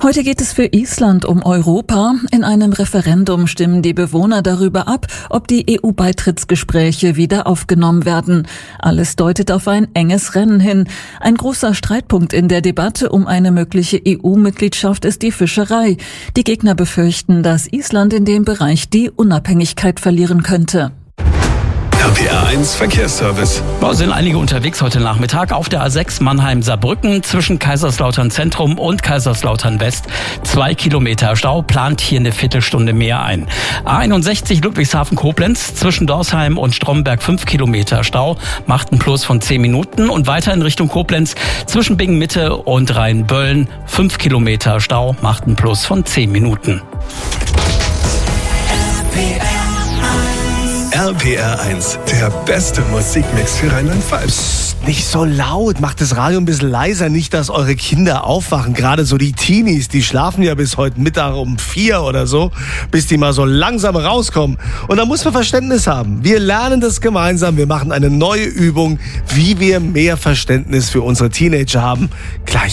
Heute geht es für Island um Europa. In einem Referendum stimmen die Bewohner darüber ab, ob die EU-Beitrittsgespräche wieder aufgenommen werden. Alles deutet auf ein enges Rennen hin. Ein großer Streitpunkt in der Debatte um eine mögliche EU-Mitgliedschaft ist die Fischerei. Die Gegner befürchten, dass Island in dem Bereich die Unabhängigkeit verlieren könnte. RPR1 Verkehrsservice. Da sind einige unterwegs heute Nachmittag auf der A6 Mannheim-Saarbrücken zwischen Kaiserslautern Zentrum und Kaiserslautern West. 2 Kilometer Stau, plant hier eine Viertelstunde mehr ein. A61 Ludwigshafen-Koblenz zwischen Dorsheim und Stromberg 5 Kilometer Stau, macht einen Plus von 10 Minuten. Und weiter in Richtung Koblenz zwischen Bingen-Mitte und Rheinböllen 5 Kilometer Stau, macht einen Plus von 10 Minuten. RPR1, der beste Musikmix für Rheinland-Pfalz. Nicht so laut, macht das Radio ein bisschen leiser, nicht, dass eure Kinder aufwachen. Gerade so die Teenies, die schlafen ja bis heute Mittag um 4 oder so, bis die mal so langsam rauskommen. Und da muss man Verständnis haben. Wir lernen das gemeinsam, wir machen eine neue Übung, wie wir mehr Verständnis für unsere Teenager haben. Gleich